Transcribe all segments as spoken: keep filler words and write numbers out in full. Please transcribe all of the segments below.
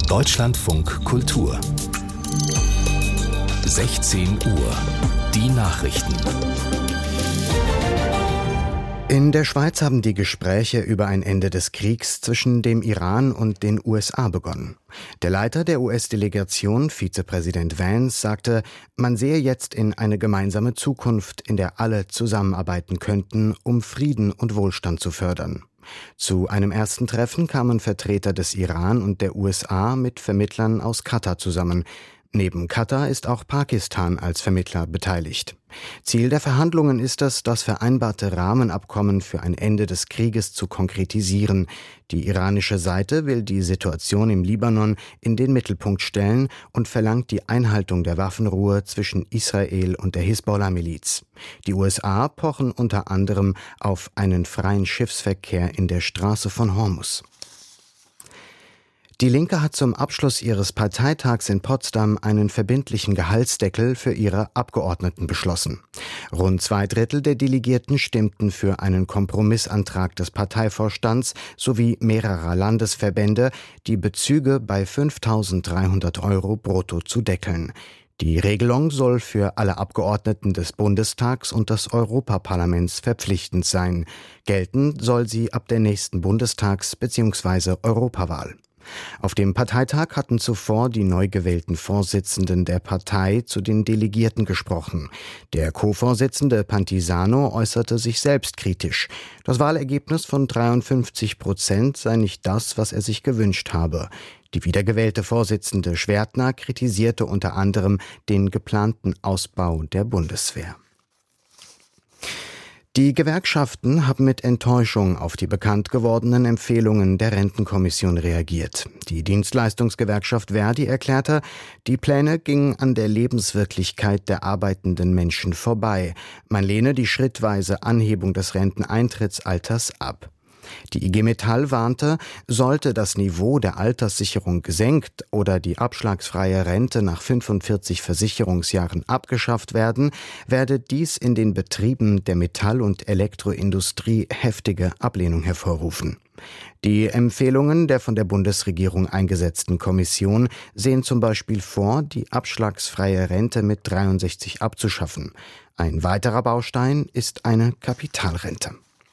Deutschlandfunk Kultur. sechzehn Uhr. Die Nachrichten. In der Schweiz haben die Gespräche über ein Ende des Kriegs zwischen dem Iran und den U S A begonnen. Der Leiter der U S-Delegation, Vizepräsident Vance, sagte, man sehe jetzt in eine gemeinsame Zukunft, in der alle zusammenarbeiten könnten, um Frieden und Wohlstand zu fördern. Zu einem ersten Treffen kamen Vertreter des Iran und der U S A mit Vermittlern aus Katar zusammen. Neben Katar ist auch Pakistan als Vermittler beteiligt. Ziel der Verhandlungen ist es, das vereinbarte Rahmenabkommen für ein Ende des Krieges zu konkretisieren. Die iranische Seite will die Situation im Libanon in den Mittelpunkt stellen und verlangt die Einhaltung der Waffenruhe zwischen Israel und der Hisbollah-Miliz. Die U S A pochen unter anderem auf einen freien Schiffsverkehr in der Straße von Hormuz. Die Linke hat zum Abschluss ihres Parteitags in Potsdam einen verbindlichen Gehaltsdeckel für ihre Abgeordneten beschlossen. Rund zwei Drittel der Delegierten stimmten für einen Kompromissantrag des Parteivorstands sowie mehrerer Landesverbände, die Bezüge bei fünftausenddreihundert Euro brutto zu deckeln. Die Regelung soll für alle Abgeordneten des Bundestags und des Europaparlaments verpflichtend sein. Gelten soll sie ab der nächsten Bundestags- bzw. Europawahl. Auf dem Parteitag hatten zuvor die neu gewählten Vorsitzenden der Partei zu den Delegierten gesprochen. Der Co-Vorsitzende Pantisano äußerte sich selbst kritisch. Das Wahlergebnis von dreiundfünfzig Prozent sei nicht das, was er sich gewünscht habe. Die wiedergewählte Vorsitzende Schwertner kritisierte unter anderem den geplanten Ausbau der Bundeswehr. Die Gewerkschaften haben mit Enttäuschung auf die bekannt gewordenen Empfehlungen der Rentenkommission reagiert. Die Dienstleistungsgewerkschaft Verdi erklärte, die Pläne gingen an der Lebenswirklichkeit der arbeitenden Menschen vorbei. Man lehne die schrittweise Anhebung des Renteneintrittsalters ab. Die I G Metall warnte, sollte das Niveau der Alterssicherung gesenkt oder die abschlagsfreie Rente nach fünfundvierzig Versicherungsjahren abgeschafft werden, werde dies in den Betrieben der Metall- und Elektroindustrie heftige Ablehnung hervorrufen. Die Empfehlungen der von der Bundesregierung eingesetzten Kommission sehen zum Beispiel vor, die abschlagsfreie Rente mit dreiundsechzig abzuschaffen. Ein weiterer Baustein ist eine Kapitalrente.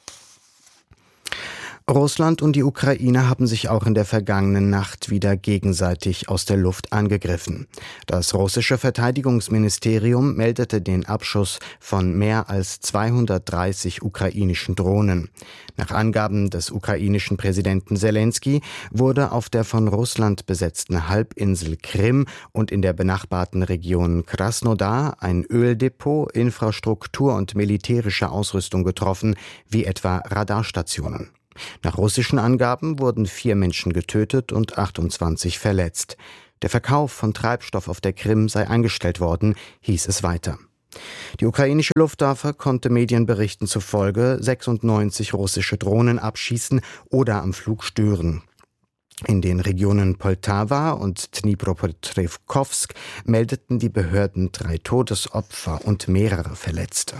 Russland und die Ukraine haben sich auch in der vergangenen Nacht wieder gegenseitig aus der Luft angegriffen. Das russische Verteidigungsministerium meldete den Abschuss von mehr als zweihundertdreißig ukrainischen Drohnen. Nach Angaben des ukrainischen Präsidenten Selenskyj wurde auf der von Russland besetzten Halbinsel Krim und in der benachbarten Region Krasnodar ein Öldepot, Infrastruktur und militärische Ausrüstung getroffen, wie etwa Radarstationen. Nach russischen Angaben wurden vier Menschen getötet und achtundzwanzig verletzt. Der Verkauf von Treibstoff auf der Krim sei eingestellt worden, hieß es weiter. Die ukrainische Luftwaffe konnte Medienberichten zufolge sechsundneunzig russische Drohnen abschießen oder am Flug stören. In den Regionen Poltawa und Dnipropetrovsk meldeten die Behörden drei Todesopfer und mehrere Verletzte.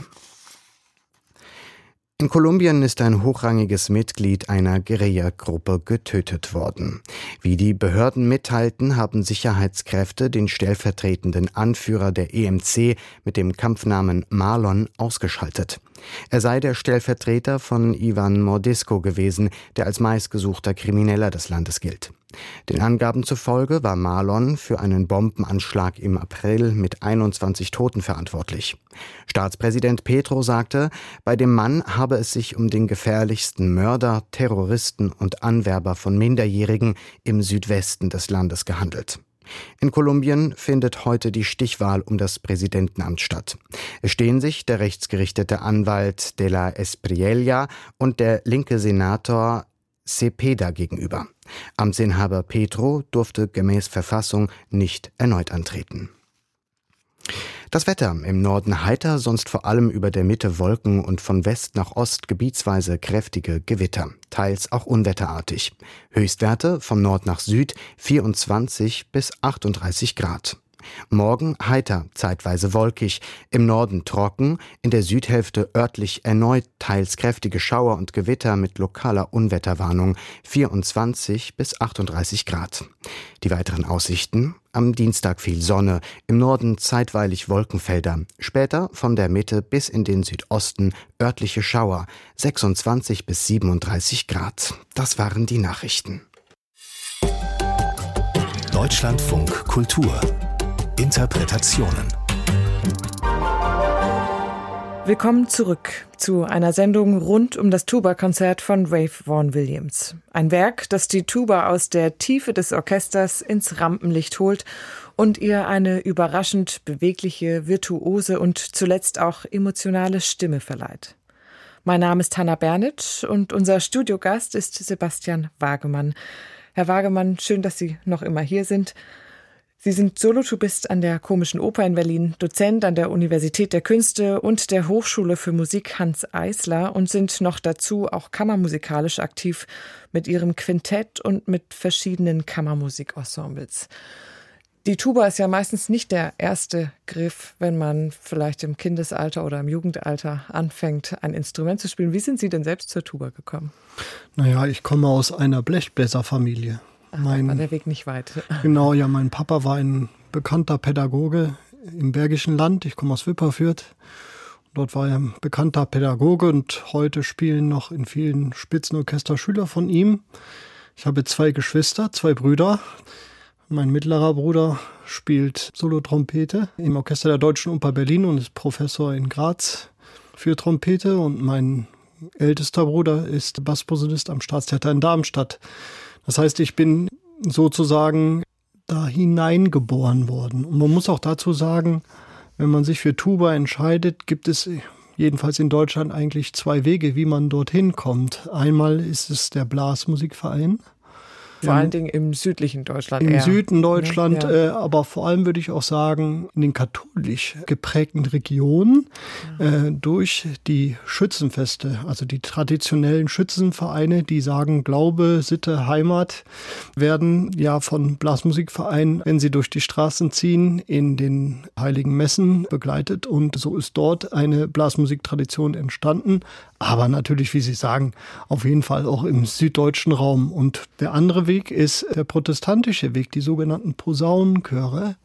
In Kolumbien ist ein hochrangiges Mitglied einer Guerillagruppe getötet worden. Wie die Behörden mitteilten, haben Sicherheitskräfte den stellvertretenden Anführer der E M C mit dem Kampfnamen Marlon ausgeschaltet. Er sei der Stellvertreter von Ivan Mordisco gewesen, der als meistgesuchter Krimineller des Landes gilt. Den Angaben zufolge war Marlon für einen Bombenanschlag im April mit einundzwanzig Toten verantwortlich. Staatspräsident Petro sagte, bei dem Mann habe es sich um den gefährlichsten Mörder, Terroristen und Anwerber von Minderjährigen im Südwesten des Landes gehandelt. In Kolumbien findet heute die Stichwahl um das Präsidentenamt statt. Es stehen sich der rechtsgerichtete Anwalt de la Espriella und der linke Senator Cepeda gegenüber. Amtsinhaber Petro durfte gemäß Verfassung nicht erneut antreten. Das Wetter: im Norden heiter, sonst vor allem über der Mitte Wolken und von West nach Ost gebietsweise kräftige Gewitter, teils auch unwetterartig. Höchstwerte von Nord nach Süd vierundzwanzig bis achtunddreißig Grad. Morgen heiter, zeitweise wolkig, im Norden trocken, in der Südhälfte örtlich erneut teils kräftige Schauer und Gewitter mit lokaler Unwetterwarnung, vierundzwanzig bis achtunddreißig Grad. Die weiteren Aussichten: am Dienstag viel Sonne, im Norden zeitweilig Wolkenfelder, später von der Mitte bis in den Südosten örtliche Schauer, sechsundzwanzig bis siebenunddreißig Grad. Das waren die Nachrichten. Deutschlandfunk Kultur. Interpretationen. Willkommen zurück zu einer Sendung rund um das Tuba-Konzert von Ralph Vaughan Williams. Ein Werk, das die Tuba aus der Tiefe des Orchesters ins Rampenlicht holt und ihr eine überraschend bewegliche, virtuose und zuletzt auch emotionale Stimme verleiht. Mein Name ist Hannah Bernitsch und unser Studiogast ist Sebastian Wagemann. Herr Wagemann, schön, dass Sie noch immer hier sind. Sie sind Solotubist an der Komischen Oper in Berlin, Dozent an der Universität der Künste und der Hochschule für Musik Hanns Eisler und sind noch dazu auch kammermusikalisch aktiv mit ihrem Quintett und mit verschiedenen Kammermusikensembles. Die Tuba ist ja meistens nicht der erste Griff, wenn man vielleicht im Kindesalter oder im Jugendalter anfängt, ein Instrument zu spielen. Wie sind Sie denn selbst zur Tuba gekommen? Naja, ich komme aus einer Blechbläserfamilie. Ach, mein, war der Weg nicht weit. Genau, ja, mein Papa war ein bekannter Pädagoge im Bergischen Land. Ich komme aus Wipperfürth. Dort war er ein bekannter Pädagoge und heute spielen noch in vielen Spitzenorchester Schüler von ihm. Ich habe zwei Geschwister, zwei Brüder. Mein mittlerer Bruder spielt Solotrompete im Orchester der Deutschen Oper Berlin und ist Professor in Graz für Trompete. Und mein ältester Bruder ist Bassposaunist am Staatstheater in Darmstadt. Das heißt, ich bin sozusagen da hineingeboren worden. Und man muss auch dazu sagen, wenn man sich für Tuba entscheidet, gibt es jedenfalls in Deutschland eigentlich zwei Wege, wie man dorthin kommt. Einmal ist es der Blasmusikverein. Vor allen Dingen im südlichen Deutschland. Im eher. Süden Deutschland, ja. äh, aber vor allem würde ich auch sagen, in den katholisch geprägten Regionen ja. äh, durch die Schützenfeste, also die traditionellen Schützenvereine, die sagen Glaube, Sitte, Heimat, werden ja von Blasmusikvereinen, wenn sie durch die Straßen ziehen, in den heiligen Messen begleitet. Und so ist dort eine Blasmusiktradition entstanden. Aber natürlich, wie Sie sagen, auf jeden Fall auch im süddeutschen Raum. Und der andere Weg ist der protestantische Weg, die sogenannten Posaunenchöre,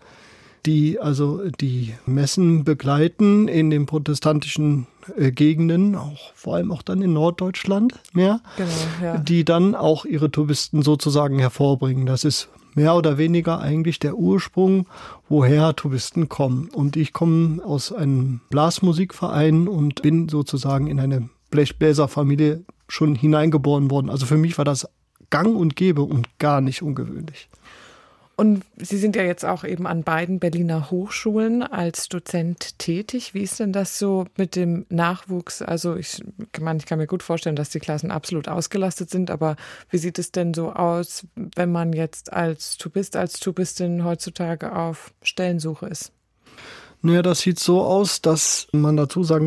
die also die Messen begleiten in den protestantischen äh, Gegenden, auch vor allem auch dann in Norddeutschland mehr, genau, ja. die dann auch ihre Tubisten sozusagen hervorbringen. Das ist mehr oder weniger eigentlich der Ursprung, woher Tubisten kommen. Und ich komme aus einem Blasmusikverein und bin sozusagen in eine Blechbläserfamilie schon hineingeboren worden. Also für mich war das gang und gäbe und gar nicht ungewöhnlich. Und Sie sind ja jetzt auch eben an beiden Berliner Hochschulen als Dozent tätig. Wie ist denn das so mit dem Nachwuchs? Also ich, ich meine, ich kann mir gut vorstellen, dass die Klassen absolut ausgelastet sind, aber wie sieht es denn so aus, wenn man jetzt als Tubist, als Tubistin heutzutage auf Stellensuche ist? Naja, das sieht so aus, dass man dazu sagen